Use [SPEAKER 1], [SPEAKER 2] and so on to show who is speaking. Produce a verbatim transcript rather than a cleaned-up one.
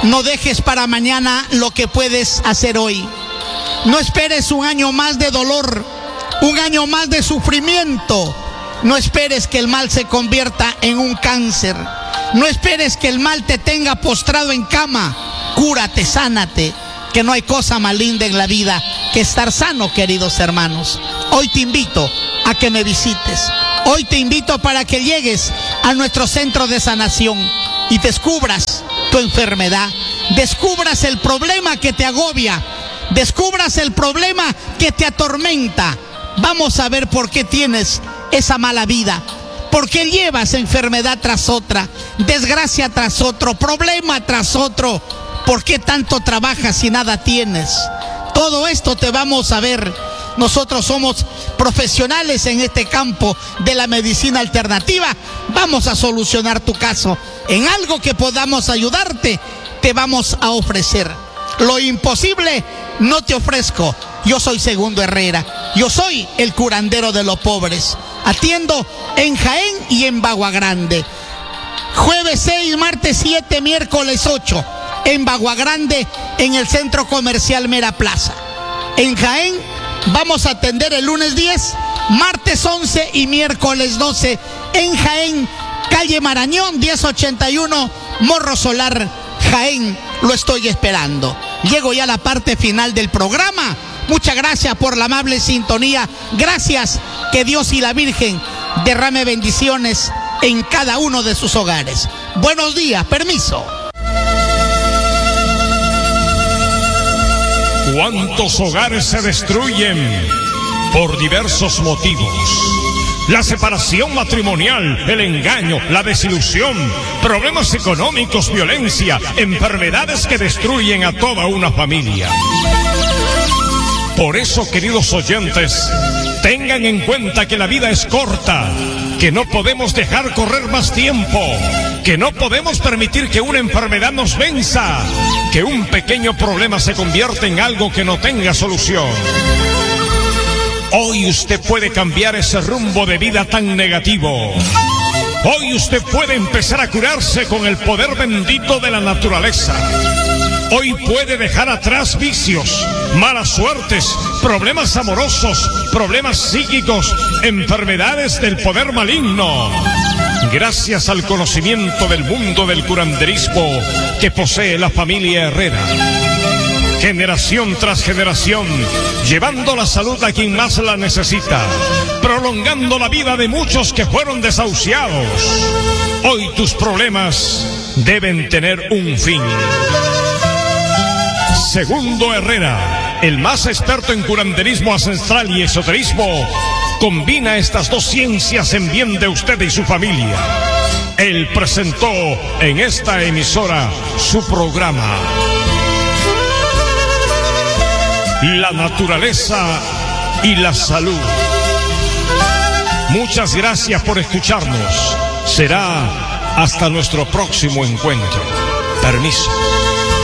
[SPEAKER 1] No dejes para mañana lo que puedes hacer hoy. No esperes un año más de dolor, un año más de sufrimiento. No esperes que el mal se convierta en un cáncer. No esperes que el mal te tenga postrado en cama. Cúrate, sánate, que no hay cosa más linda en la vida que estar sano, queridos hermanos. Hoy te invito a que me visites. Hoy te invito para que llegues a nuestro centro de sanación y descubras tu enfermedad, descubras el problema que te agobia, descubras el problema que te atormenta. Vamos a ver por qué tienes esa mala vida, por qué llevas enfermedad tras otra, desgracia tras otro, problema tras otro, por qué tanto trabajas y nada tienes. Todo esto te vamos a ver. Nosotros somos profesionales en este campo de la medicina alternativa. Vamos a solucionar tu caso. En algo que podamos ayudarte, te vamos a ofrecer. Lo imposible no te ofrezco. Yo soy Segundo Herrera. Yo soy el curandero de los pobres. Atiendo en Jaén y en Bagua Grande. Jueves seis, martes siete, miércoles ocho. En Bagua Grande, en el Centro Comercial Mera Plaza. En Jaén vamos a atender el lunes diez, martes once y miércoles doce. En Jaén, calle Marañón, diez ochenta y uno, Morro Solar, Jaén. Lo estoy esperando. Llego ya a la parte final del programa. Muchas gracias por la amable sintonía. Gracias. Que Dios y la Virgen derrame bendiciones en cada uno de sus hogares. Buenos días. Permiso.
[SPEAKER 2] ¿Cuántos hogares se destruyen por diversos motivos? La separación matrimonial, el engaño, la desilusión, problemas económicos, violencia, enfermedades que destruyen a toda una familia. Por eso, queridos oyentes, tengan en cuenta que la vida es corta, que no podemos dejar correr más tiempo, que no podemos permitir que una enfermedad nos venza, que un pequeño problema se convierta en algo que no tenga solución. Hoy usted puede cambiar ese rumbo de vida tan negativo. Hoy usted puede empezar a curarse con el poder bendito de la naturaleza. Hoy puede dejar atrás vicios, malas suertes, problemas amorosos, problemas psíquicos, enfermedades del poder maligno. Gracias al conocimiento del mundo del curanderismo que posee la familia Herrera. Generación tras generación, llevando la salud a quien más la necesita, prolongando la vida de muchos que fueron desahuciados. Hoy tus problemas deben tener un fin. Segundo Herrera, el más experto en curanderismo ancestral y esoterismo, combina estas dos ciencias en bien de usted y su familia. Él presentó en esta emisora su programa La naturaleza y la salud. Muchas gracias por escucharnos. Será hasta nuestro próximo encuentro. Permiso.